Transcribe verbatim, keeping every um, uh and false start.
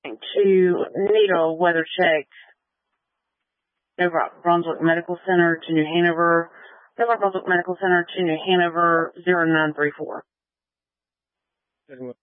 to need a weather check over at Brunswick Medical Center to New Hanover. Over at Brunswick Medical Center to New Hanover, zero nine three four. And what